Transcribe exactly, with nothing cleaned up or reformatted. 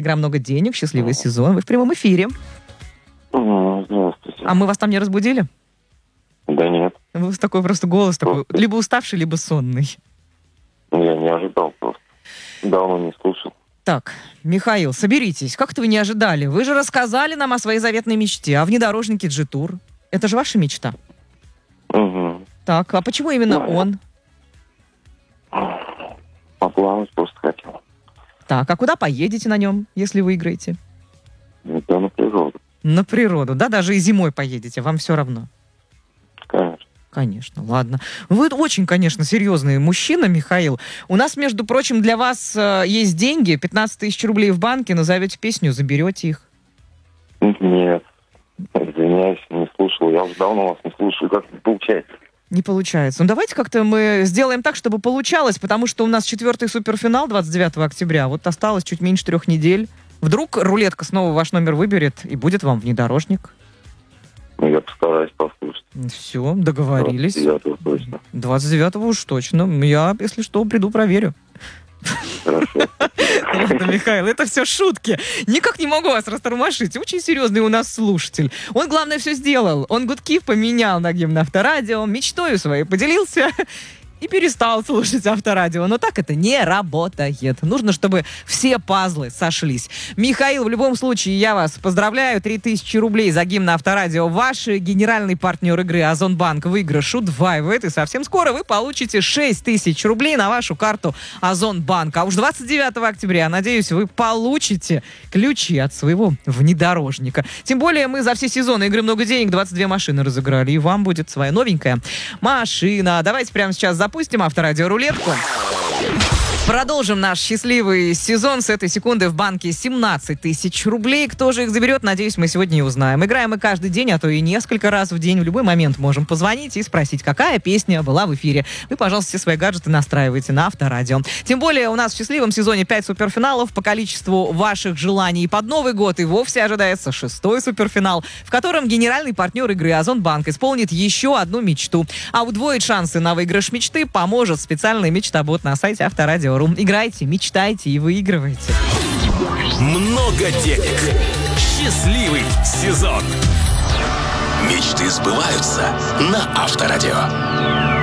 игра «Много денег», счастливый сезон. Вы в прямом эфире. Здравствуйте. А мы вас там не разбудили? Да нет. Вы такой просто голос такой, либо уставший, либо сонный. Я не ожидал просто. Давно не слушал. Так, Михаил, соберитесь. Как-то вы не ожидали. Вы же рассказали нам о своей заветной мечте, о внедорожнике джи-тур. Это же ваша мечта? Угу. Так, а почему именно Да. он? Поплавать просто хотел. Так, а куда поедете на нем, если выиграете? Это на природу. На природу, да? Даже и зимой поедете, вам все равно. Конечно. Конечно, ладно. Вы очень, конечно, серьезный мужчина, Михаил. У нас, между прочим, для вас э, есть деньги, пятнадцать тысяч рублей в банке, назовете песню, заберете их. Нет. Извиняюсь, не слушал. Я уже давно вас не слушаю. Как это получается? Не получается. Ну, давайте как-то мы сделаем так, чтобы получалось, потому что у нас четвертый суперфинал двадцать девятого октября. Вот осталось чуть меньше трех недель. Вдруг рулетка снова ваш номер выберет, и будет вам внедорожник. Ну, я постараюсь послушать. Все, договорились. двадцать девятого точно. двадцать девятого уж точно. Я, если что, приду, проверю. Хорошо. Ладно, Михаил, это все шутки. Никак не могу вас растормошить. Очень серьезный у нас слушатель. Он, главное, все сделал. Он гудки поменял на гимн Авторадио, мечтою своей поделился и перестал слушать Авторадио. Но так это не работает. Нужно, чтобы все пазлы сошлись. Михаил, в любом случае, я вас поздравляю. три тысячи рублей за гимн Авторадио. Ваш генеральный партнер игры Озонбанк выигрыш удваивает. И совсем скоро вы получите шесть тысяч рублей на вашу карту Озонбанк. А уж двадцать девятого октября, надеюсь, вы получите ключи от своего внедорожника. Тем более мы за все сезоны игры «Много денег» двадцать две машины разыграли. И вам будет своя новенькая машина. Давайте прямо сейчас запустим Авторадио рулетку. Продолжим наш счастливый сезон. С этой секунды в банке семнадцать тысяч рублей. Кто же их заберет, надеюсь, мы сегодня и узнаем. Играем мы каждый день, а то и несколько раз в день. В любой момент можем позвонить и спросить, какая песня была в эфире. Вы, пожалуйста, все свои гаджеты настраивайте на Авторадио. Тем более у нас в счастливом сезоне пять суперфиналов. По количеству ваших желаний под Новый год и вовсе ожидается шестой суперфинал, в котором генеральный партнер игры Озонбанк исполнит еще одну мечту. А удвоить шансы на выигрыш мечты поможет специальный мечтобот на сайте Авторадио. Играйте, мечтайте и выигрывайте. Много денег. Счастливый сезон. Мечты сбываются на Авторадио.